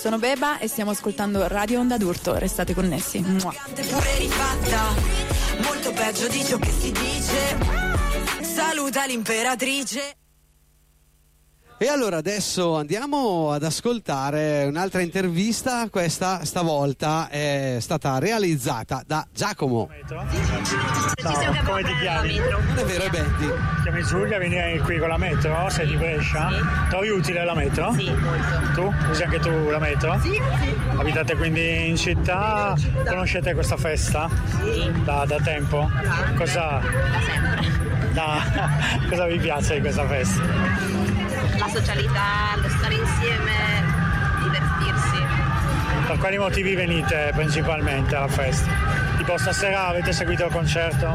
sono Beba e stiamo ascoltando Radio Onda d'Urto, restate connessi. Mua. Pure rifatta, molto peggio di ciò che si dice. Saluta l'imperatrice. E allora adesso andiamo ad ascoltare un'altra intervista. Questa stavolta è stata realizzata da Giacomo. Ciao, come ti chiami? Non è vero, è Betty. Ti chiami Giulia, vieni qui con la metro? Sei di Brescia? Sì. Trovi utile la metro? Sì, molto. Tu? Usi anche tu la metro? Sì. Abitate quindi in città? Conoscete questa festa? Sì. Da tempo? Cosa? Da sempre. Cosa vi piace di questa festa? La socialità, lo stare insieme, divertirsi. Per quali motivi venite principalmente alla festa? Tipo stasera avete seguito il concerto?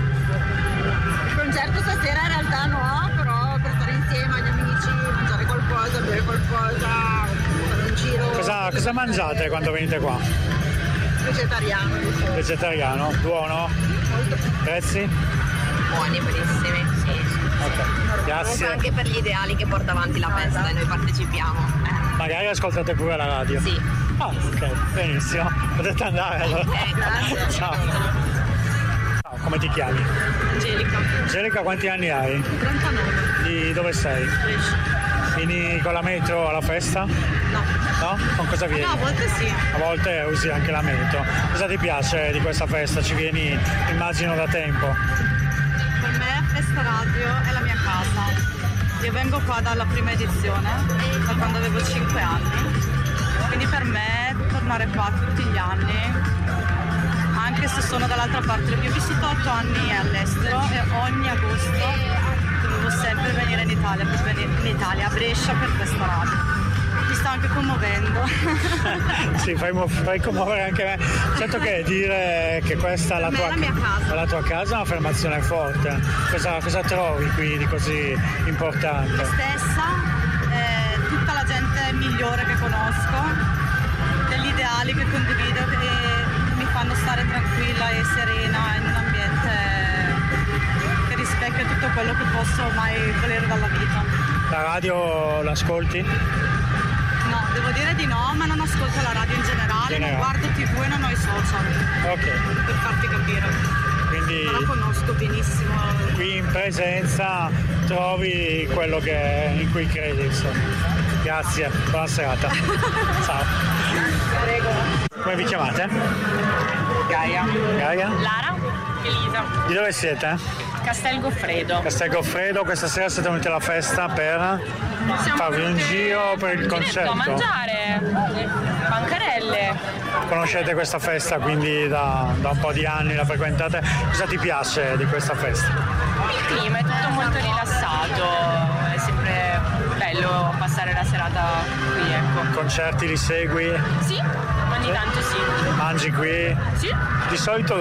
Il concerto stasera in realtà no, però per stare insieme agli amici, mangiare qualcosa, bere qualcosa, fare un giro. Cosa mangiate quando venite qua? Vegetariano. Vegetariano? Buono? Molto. Prezzi? Buoni, buonissimi, sì. Ok, grazie. Anche per gli ideali che porta avanti la festa e noi partecipiamo. Magari ascoltate pure la radio? Sì. Ah, ok, benissimo. Potete andare allora. Grazie. Ciao. Ciao, come ti chiami? Angelica. Angelica, quanti anni hai? 39. Di dove sei? Vieni con la metro alla festa? No. No? Con cosa vieni? No, a volte sì. A volte usi anche la metro. Cosa ti piace di questa festa? Ci vieni, immagino, da tempo. Per me Festa Radio è la mia casa. Io vengo qua dalla prima edizione, da quando avevo 5 anni. Quindi per me tornare qua tutti gli anni, anche se sono dall'altra parte, io ho vissuto 8 anni all'estero e ogni agosto dovevo sempre venire in Italia, a Brescia per Festa Radio. Mi sta anche commuovendo. Sì, fai commuovere anche me. Certo che dire che questa è la tua casa è un'affermazione forte. Cosa trovi qui di così importante? Me stessa, tutta la gente migliore che conosco, degli ideali che condivido e mi fanno stare tranquilla e serena in un ambiente che rispecchia tutto quello che posso mai volere dalla vita. La radio l'ascolti? No, devo dire di no, ma non ascolto la radio in generale. Non guardo TV e non ho i social. Ok. Per farti capire. Quindi però conosco benissimo. Qui in presenza trovi quello in cui credi, insomma. Grazie, buona serata. Ciao. Prego. Come vi chiamate? Gaia. Gaia? Lara. Elisa. Di dove siete? Castel Goffredo. Castel Goffredo, questa sera siete venuti alla festa per farvi un giro per il concerto. A mangiare bancarelle. Conoscete questa festa quindi da un po' di anni, la frequentate. Cosa ti piace di questa festa? Il clima è tutto molto rilassato, è sempre bello passare la serata qui, ecco. Concerti li segui? Sì, ogni tanto sì. Mangi qui? Sì. Di solito